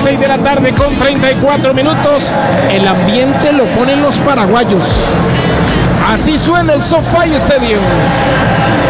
6 de la tarde con 34 minutos. El ambiente lo ponen los paraguayos. Así suena el SoFi Stadium.